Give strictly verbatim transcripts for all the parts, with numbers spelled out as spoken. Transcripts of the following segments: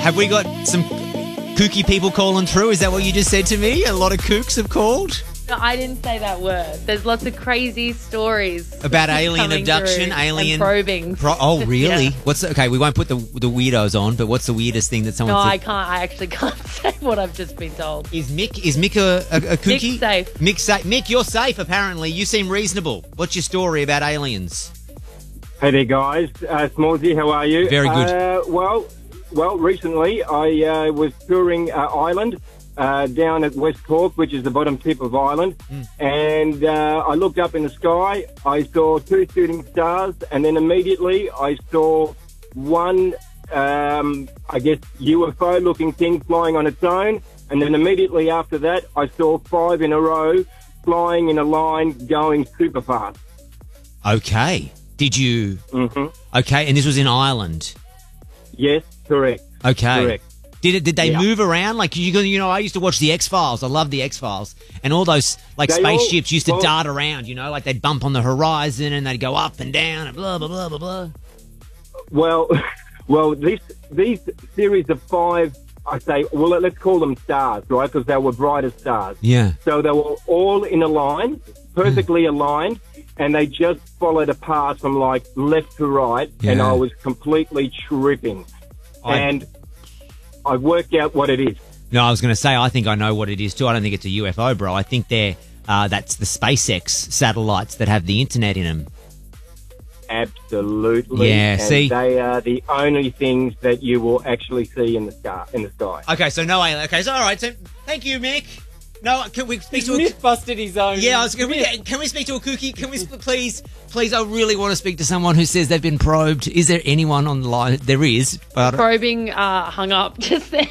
Have we got some kooky people calling through? Is that what you just said to me? A lot of kooks have called? No, I didn't say that word. There's lots of crazy stories About alien coming abduction, through alien and probing. Pro- oh, really? Yeah. What's the, okay? We won't put the the weirdos on, but what's the weirdest thing that someone? No, said? I can't. I actually can't say what I've just been told. Is Mick is Mick a, a, a kooky? Mick's safe. Mick safe. Mick, you're safe. Apparently, you seem reasonable. What's your story about aliens? Hey there, guys. Uh, Smallsy, how are you? Very good. Uh, well, well, recently I uh, was touring uh, Ireland. Uh, down at West Cork, which is the bottom tip of Ireland. Mm. And uh, I looked up in the sky, I saw two shooting stars, and then immediately I saw one, um, I guess, U F O-looking thing flying on its own. And then immediately after that, I saw five in a row flying in a line going super fast. Okay. Did you... Mm-hmm. Okay, and this was in Ireland? Yes, correct. Okay. Correct. Did it? Did they yeah. move around? Like you, you know, I used to watch the X-Files. I love the X-Files, and all those like they spaceships all, used to well, dart around. You know, like they'd bump on the horizon and they'd go up and down and blah blah blah blah blah. Well, well, this these series of five, I say, well, let's call them stars, right? Because they were brighter stars. Yeah. So they were all in a line, perfectly mm. aligned, and they just followed a path from like left to right, yeah. and I was completely tripping. I... And I've worked out what it is. No, I was going to say, I think I know what it is too. I don't think it's a U F O, bro. I think they're, uh, that's the SpaceX satellites that have the internet in them. Absolutely. Yeah, and see? they are the only things that you will actually see in the sky. In the sky. Okay, so no alien. Okay, so all right. So thank you, Mick. No, can we speak He's to a... myth busted his own. Yeah, I was, can, we, can we speak to a kooky? Can we, please, please, I really want to speak to someone who says they've been probed. Is there anyone on the line? There is. But... Probing uh, hung up just then.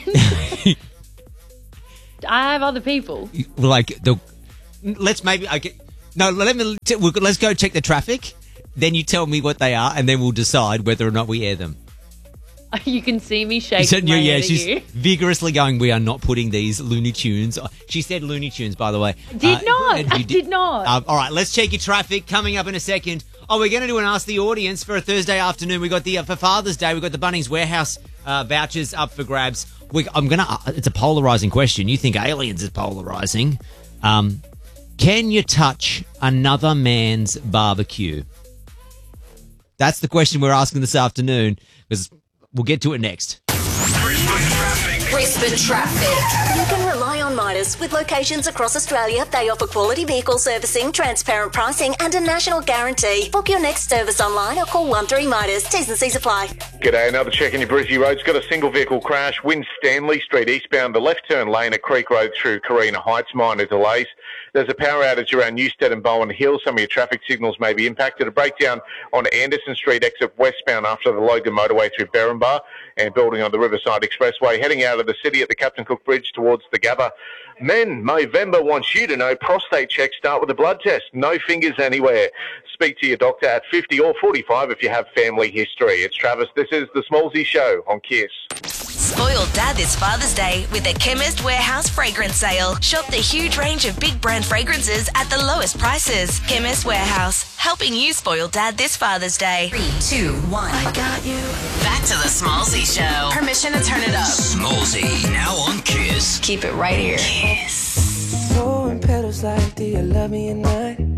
I have other people. Like, the, let's maybe, okay, no, let me, let's go check the traffic. Then you tell me what they are, and then we'll decide whether or not we air them. You can see me shaking said, my yeah, head she's at you. vigorously going, we are not putting these Looney Tunes. She said Looney Tunes, by the way. Did uh, not. did, I did not. Uh, all right, let's check your traffic. Coming up in a second. Oh, we're going to do an Ask the Audience for a Thursday afternoon. We got the, uh, for Father's Day, we got the Bunnings Warehouse uh, vouchers up for grabs. We, I'm going to, uh, it's a polarizing question. You think aliens is polarizing. Um, can you touch another man's barbecue? That's the question we're asking this afternoon, because we'll get to it next. Brisbane Traffic. You can rely on Midas. With locations across Australia, they offer quality vehicle servicing, transparent pricing and a national guarantee. Book your next service online or call one three Midas. T's and C's apply. G'day, another check in your Brizzy Road's got a single vehicle crash. Win Stanley Street eastbound, the left turn lane at Creek Road through Carina Heights, minor delays. There's a power outage around Newstead and Bowen Hill. Some of your traffic signals may be impacted. A breakdown on Anderson Street exit westbound after the Logan motorway through Berrinbar and building on the Riverside Expressway. Heading out of the city at the Captain Cook Bridge towards the Gabba. Men, Movember wants you to know prostate checks start with a blood test. No fingers anywhere. Speak to your doctor at fifty or forty-five if you have family history. It's Travis. This is The Smallsy Show on Kiss. Spoiled Dad this Father's Day with the Chemist Warehouse fragrance sale. Shop the huge range of big brand fragrances at the lowest prices. Chemist Warehouse, helping you spoil Dad this Father's Day. Three, two, one. I got you. Back to the Smallsy Show. Permission to turn it up. Smallsy, now on Kiss. Keep it right here. Kiss. Throwing petals like, do you love me at night?